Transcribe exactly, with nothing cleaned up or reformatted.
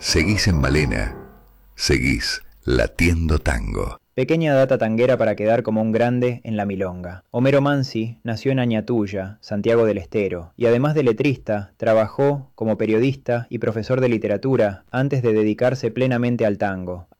Seguís en Malena. Seguís latiendo tango. Pequeña data tanguera para quedar como un grande en la milonga. Homero Mansi nació en Añatuya, Santiago del Estero, y además de letrista, trabajó como periodista y profesor de literatura antes de dedicarse plenamente al tango.